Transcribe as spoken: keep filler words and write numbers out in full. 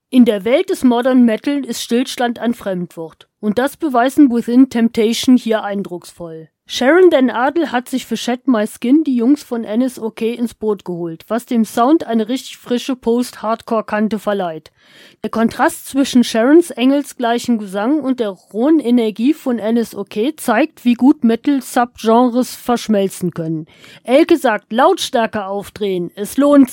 In der Welt des Modern Metal ist Stillstand ein Fremdwort. Und das beweisen Within Temptation hier eindrucksvoll. Sharon den Adel hat sich für Shed My Skin die Jungs von N S O K ins Boot geholt, was dem Sound eine richtig frische Post-Hardcore-Kante verleiht. Der Kontrast zwischen Sharons engelsgleichen Gesang und der rohen Energie von N S O K zeigt, wie gut Metal-Subgenres verschmelzen können. Elke sagt, Lautstärke aufdrehen, es lohnt